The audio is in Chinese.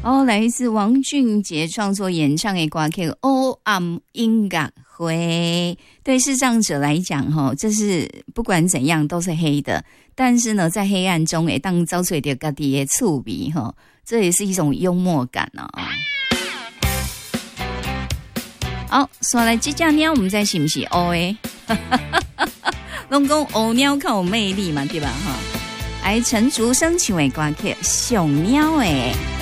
哦，来自王俊杰创作演唱的歌曲《黑暗音乐会》。对视障者来讲，这是不管怎样都是黑的，但是呢，在黑暗中，当找出到自己的趣味，这也是一种幽默感哦。好，说来这只鸟，我们在是不是黑的？拢讲黑鸟较有魅力嘛，对吧？来陈竹生唱的歌曲《小鸟》诶。